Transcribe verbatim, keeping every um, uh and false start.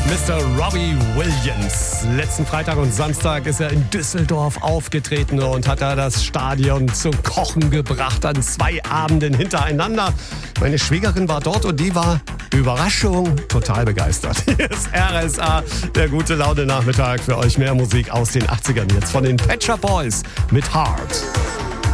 Mister Robbie Williams. Letzten Freitag und Samstag ist er in Düsseldorf aufgetreten und hat da das Stadion zum Kochen gebracht an zwei Abenden hintereinander. Meine Schwägerin war dort und die war, Überraschung, total begeistert. Hier ist R S A, der gute Laune Nachmittag für euch. Mehr Musik aus den achtzigern jetzt von den Pet Shop Boys mit Heart.